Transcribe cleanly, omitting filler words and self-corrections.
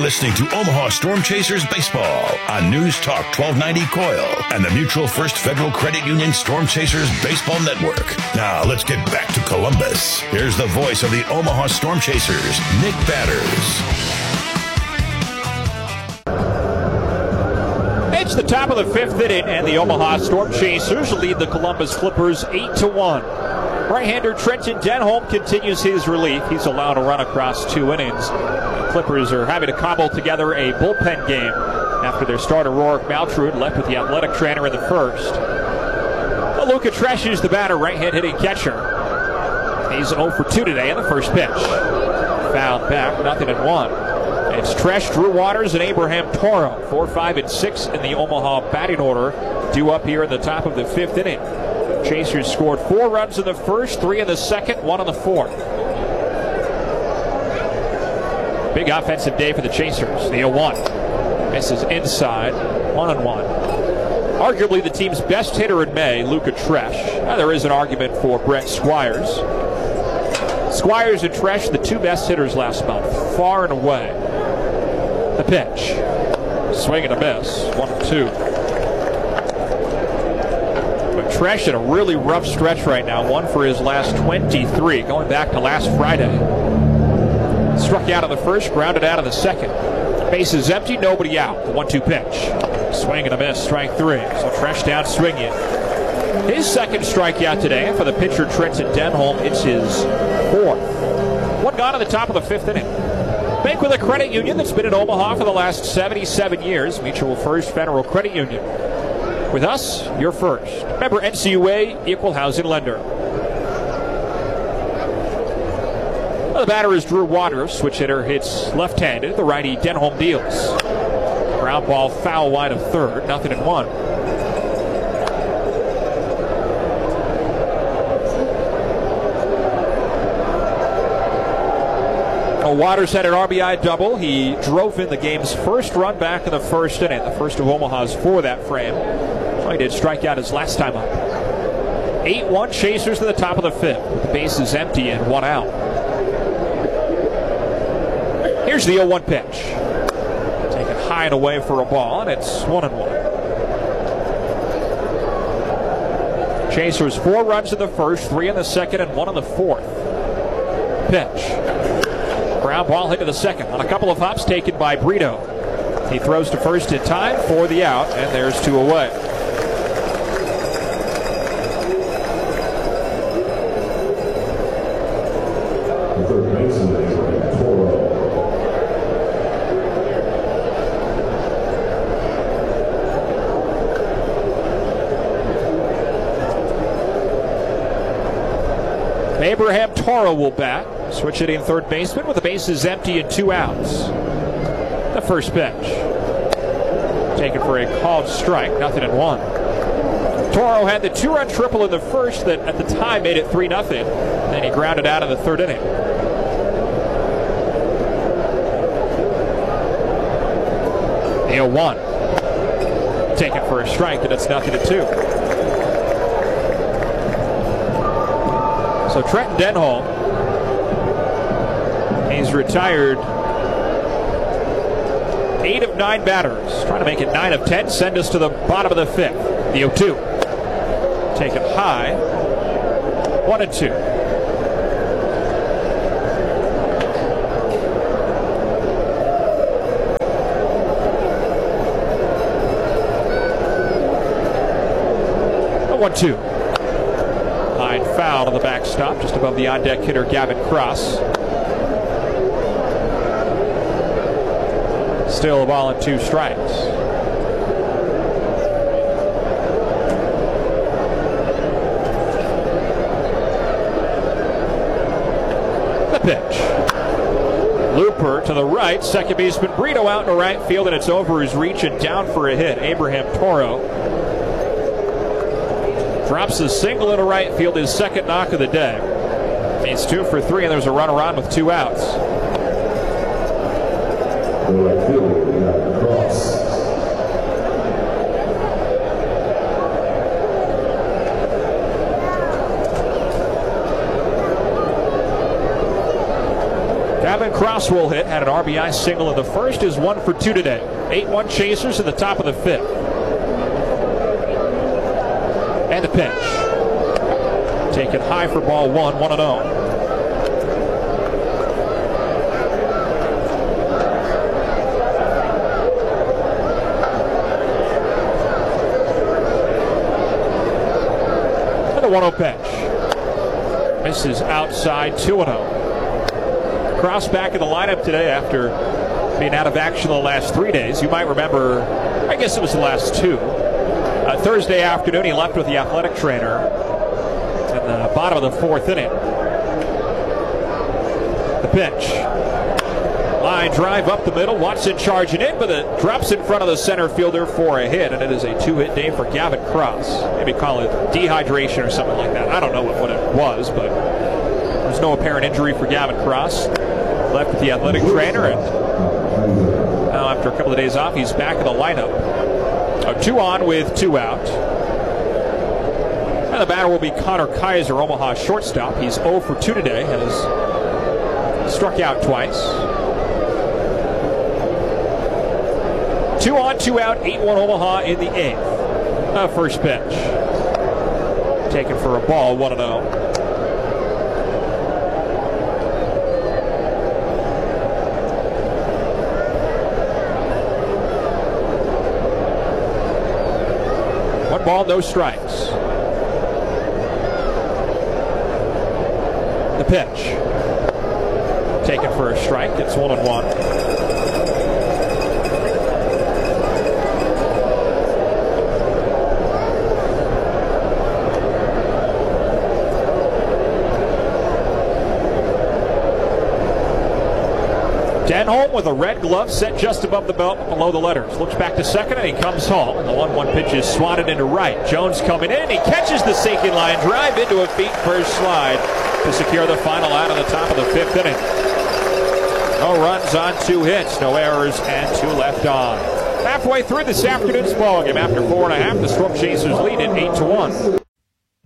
listening to Omaha Storm Chasers Baseball on News Talk 1290 Coil and the Mutual First Federal Credit Union Storm Chasers Baseball Network. Now let's get back to Columbus. Here's the voice of the Omaha Storm Chasers, Nick Batters. It's the top of the fifth inning, and the Omaha Storm Chasers lead the Columbus Clippers 8-1. Right-hander Trenton Denholm continues his relief. He's allowed a run across 2 innings. The Clippers are having to cobble together a bullpen game after their starter Rorik Maltrud left with the athletic trainer in the first. Well, Luca Tresh is the batter, right-hand hitting catcher. He's 0 for 2 today in the first pitch. Fouled back, 0-1. It's Tresh, Drew Waters, and Abraham Toro. 4, 5, and 6 in the Omaha batting order, due up here in the top of the fifth inning. Chasers scored 4 runs in the first, 3 in the second, 1 in the fourth. Big offensive day for the Chasers. The 0-1. Misses inside, 1-1. Arguably the team's best hitter in May, Luca Tresh. Now, there is an argument for Brent Squires. Squires and Tresh, the 2 best hitters last month, far and away. The pitch. Swing and a miss, 1-2. Tresh in a really rough stretch right now. 1 for his last 23, going back to last Friday. Struck out in the first, grounded out in the second. Bases empty, nobody out. The 1-2 pitch. Swing and a miss, strike 3. So Tresh down swinging. His second strikeout today for the pitcher Trenton Denholm. It's his 4th. 1 gone at the top of the fifth inning. Bank with a credit union that's been in Omaha for the last 77 years. Mutual First Federal Credit Union. With us, you're first. Remember, NCUA, equal housing lender. Well, the batter is Drew Waters. Switch hitter hits left-handed. The righty Denholm deals. Ground ball foul wide of third. 0-1. Waters had an RBI double. He drove in the game's first run back in the first inning, the first of Omaha's for that frame. So he did strike out his last time up. 8-1 Chasers to the top of the fifth. The base is empty and 1 out. Here's the 0-1 pitch. Taken high and away for a ball, and it's 1-1. Chasers 4 runs in the first, 3 in the second, and 1 in the fourth. Pitch. Ground ball hit to the second on a couple of hops taken by Brito. He throws to first in time for the out, and there's 2 away. Abraham Toro will bat. Switch hitting third baseman with the bases empty and 2 outs. The first pitch. Taken for a called strike, 0-1. Toro had the 2-run triple in the first that at the time made it 3-0. Then he grounded out in the third inning. The 0-1. Taken for a strike, and it's 0-2. So Trenton Denholm, he's retired 8 of 9 batters. Trying to make it 9 of 10. Send us to the bottom of the fifth. The 0-2. Taken high. 1-2. The 1-2. High and foul to the backstop, just above the on-deck hitter Gavin Cross. Still a ball and 2 strikes. The pitch. Looper to the right. Second baseman Brito out in the right field, and it's over his reach and down for a hit. Abraham Toro drops a single into right field, his second knock of the day. He's 2 for 3, and there's a runner on with 2 outs. Gavin Cross will hit. Had an RBI single in the first. Is 1 for 2 today. 8-1 Chasers at the top of the 5th. And the pitch. Taken high for ball 1, 1-0. And the 1-0 pitch. Misses outside, 2-0. Cross back in the lineup today after being out of action the last 3 days. You might remember, I guess it was the last 2. Thursday afternoon, he left with the athletic trainer in the bottom of the 4th inning. The pitch. Line drive up the middle. Watson charging in, but it drops in front of the center fielder for a hit, and it is a 2-hit day for Gavin Cross. Maybe call it dehydration or something like that. I don't know what it was, but there's no apparent injury for Gavin Cross. Left with the athletic trainer, and now after a couple of days off, he's back in the lineup. 2 on with 2 out. And the batter will be Connor Kaiser, Omaha shortstop. He's 0 for 2 today, has struck out twice. 2 on, 2 out, 8-1 Omaha in the 8th. First pitch. Taken for a ball, 1-0. Ball, no strikes. The pitch. Taken for a strike. It's 1-1. Denholm with a red glove set just above the belt below the letters. Looks back to second and he comes home. The 1-1 pitch is swatted into right. Jones coming in. He catches the sinking line drive into a feet first slide to secure the final out on the top of the 5th inning. No runs on 2 hits, no errors, and 2 left on. Halfway through this afternoon's ballgame, after 4.5, the Storm Chasers lead at 8-1.